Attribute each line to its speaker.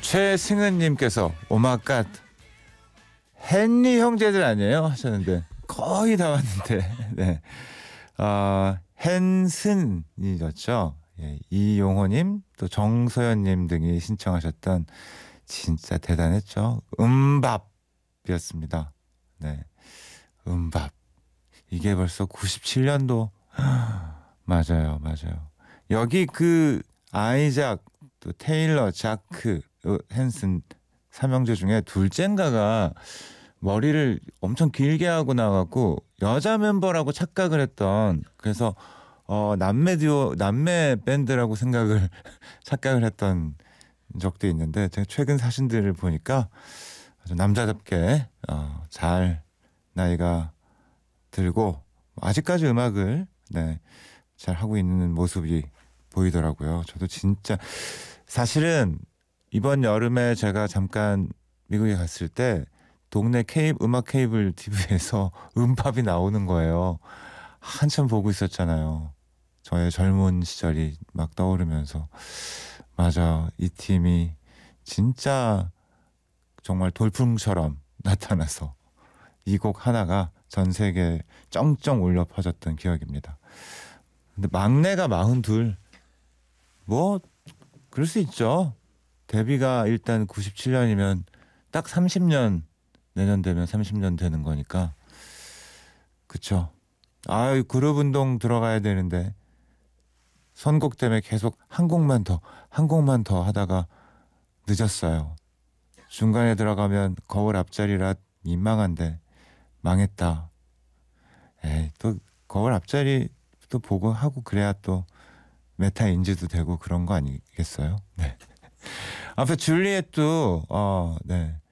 Speaker 1: 최승은님께서 오마갓 헨리 형제들 아니에요 하셨는데 거의 다 왔는데 네. 헨슨이었죠. 예, 이용호님 또 정서연님 등이 신청하셨던 진짜 대단했죠. 음밥이었습니다. 네, 음밥 이게 벌써 97년도 맞아요, 맞아요. 여기 그 아이작 또 테일러 자크 헨슨 삼형제 중에 둘째인가가 머리를 엄청 길게 하고 나가고 여자 멤버라고 착각을 했던 그래서 남매 듀오 남매 밴드라고 생각을 착각을 했던 적도 있는데 제가 최근 사진들을 보니까 아주 남자답게 잘 나이가 들고 아직까지 음악을 네, 잘 하고 있는 모습이 보이더라고요. 저도 진짜 사실은 이번 여름에 제가 잠깐 미국에 갔을 때 동네 음악 케이블 TV에서 음팝이 나오는 거예요. 한참 보고 있었잖아요. 저의 젊은 시절이 막 떠오르면서 맞아 이 팀이 진짜 정말 돌풍처럼 나타나서 이 곡 하나가 전 세계에 쩡쩡 울려 퍼졌던 기억입니다. 근데 막내가 42 뭐 그럴 수 있죠. 데뷔가 일단 97년이면 딱 30년 내년 되면 30년 되는 거니까 그쵸. 그룹 운동 들어가야 되는데 선곡 때문에 계속 한 곡만 더 하다가 늦었어요. 중간에 들어가면 거울 앞자리라 민망한데 망했다. 또 거울 앞자리 또 보고 하고 그래야 또 메타 인지도 되고 그런 거 아니겠어요? 네. 앞에 줄리엣도 네.